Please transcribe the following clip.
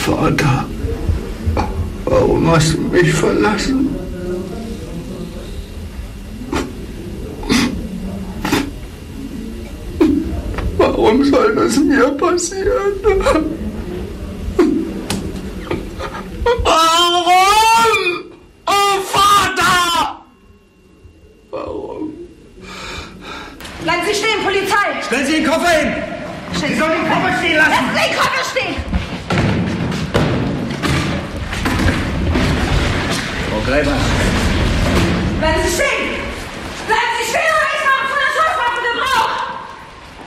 Vater, warum hast du mich verlassen? Warum soll das mir passieren? Warum? Oh Vater! Warum? Bleiben Sie stehen, Polizei! Stellen Sie den Koffer hin! Sie sollen den Koffer stehen lassen! Lassen Sie den Koffer stehen! Frau Gräber! Bleiben Sie stehen!